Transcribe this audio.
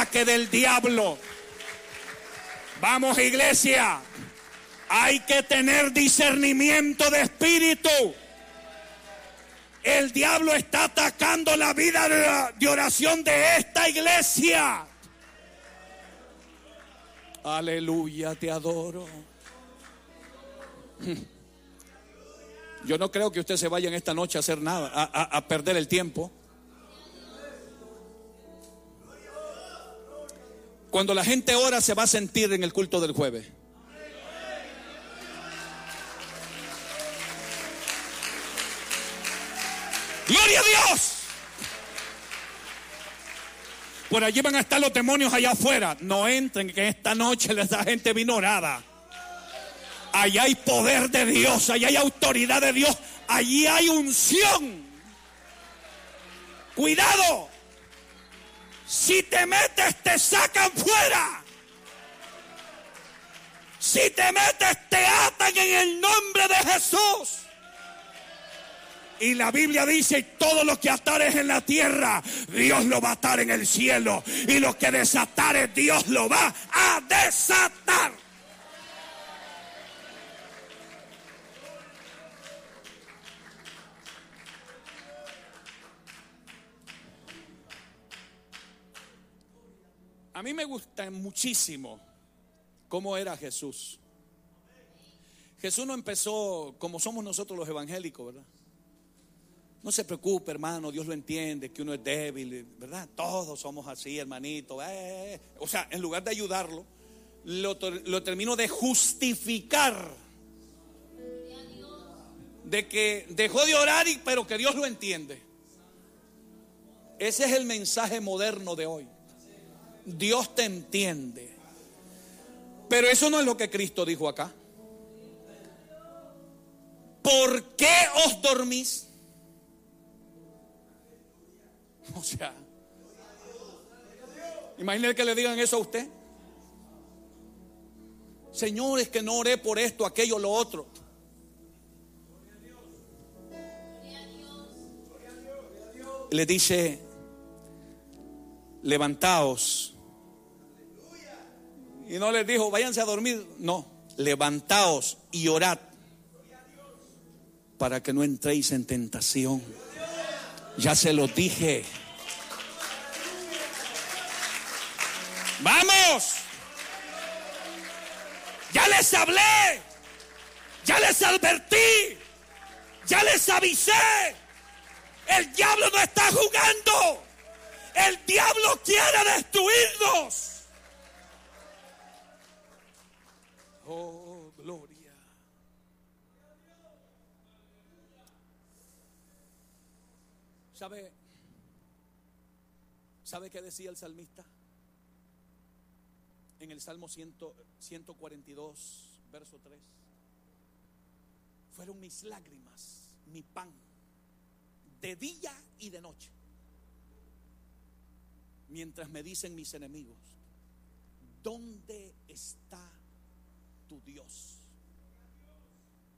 ataque del diablo. Vamos, iglesia. Hay que tener discernimiento de espíritu. El diablo está atacando la vida de oración de esta iglesia. Aleluya, te adoro. Yo no creo que usted se vaya en esta noche a hacer nada, a perder el tiempo. Cuando la gente ora se va a sentir en el culto del jueves. ¡Gloria a Dios! Por allí van a estar los demonios allá afuera. No entren, que esta noche esa gente vino orada. Allá hay poder de Dios, allá hay autoridad de Dios, allí hay unción. Cuidado. Si te metes te sacan fuera. Si te metes te atan en el nombre de Jesús. Y la Biblia dice: todo lo que atares en la tierra, Dios lo va a atar en el cielo. Y lo que desatares, Dios lo va a desatar. A mí me gusta muchísimo cómo era Jesús. Jesús no empezó como somos nosotros los evangélicos, ¿verdad? No se preocupe, hermano, Dios lo entiende, que uno es débil, ¿verdad? Todos somos así, hermanito. O sea, en lugar de ayudarlo, lo termino de justificar. De que dejó de orar, pero que Dios lo entiende. Ese es el mensaje moderno de hoy. Dios te entiende. Pero eso no es lo que Cristo dijo acá. ¿Por qué os dormís? O sea, imagínese que le digan eso a usted. Señor, es que no oré por esto, aquello, lo otro. Le dice: levantaos. Y no les dijo: váyanse a dormir. No, levantaos y orad para que no entréis en tentación. Ya se lo dije. Vamos. Ya les hablé. Ya les advertí. Ya les avisé. El diablo no está jugando. El diablo quiere destruirnos. Oh, gloria. ¿Sabe qué decía el salmista? En el Salmo 142, verso 3. Fueron mis lágrimas, mi pan, de día y de noche. Mientras me dicen mis enemigos: ¿dónde está tu Dios?